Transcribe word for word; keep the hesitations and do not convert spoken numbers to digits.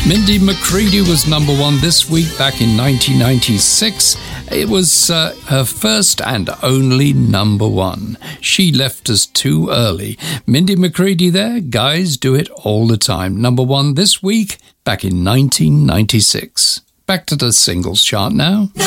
Mindy McCready was number one this week back in nineteen ninety-six. It was uh, her first and only number one. She left us too early. Mindy McCready there, Guys Do It All the Time. Number one this week back in nineteen ninety-six. Back to the singles chart now.